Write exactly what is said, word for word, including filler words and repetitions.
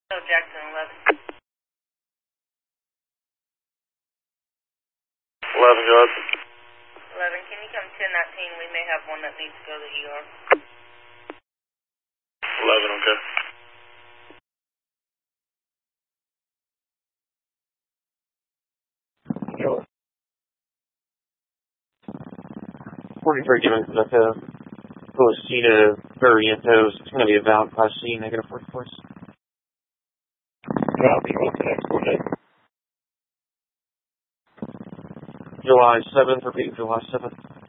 Oh, Jackson eleven. eleven, go ahead. eleven, can you come ten nineteen? We may have one that needs to go to the E R. eleven, okay. Sure. forty-three given Echo. Celestina Variantos. It's going to be a valid Class C, negative fourth place. Copy. What's the next coordinate? July seventh, repeat July seventh.